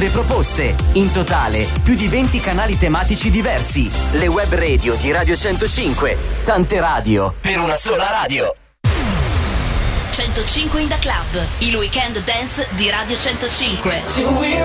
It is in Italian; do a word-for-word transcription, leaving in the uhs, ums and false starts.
altre proposte. In totale, più di venti canali tematici diversi. Le web radio di Radio centocinque. Tante radio per una sola radio. centocinque in the Club, il weekend dance di Radio centocinque.